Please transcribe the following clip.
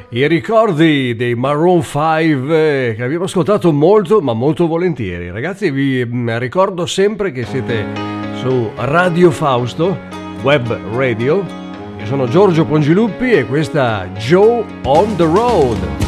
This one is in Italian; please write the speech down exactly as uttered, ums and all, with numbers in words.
I ricordi dei Maroon cinque eh, che abbiamo ascoltato molto ma molto volentieri. Ragazzi, vi mm, ricordo sempre che siete su Radio Fausto Web Radio. Io sono Giorgio Pongiluppi e questa Joe on the Road.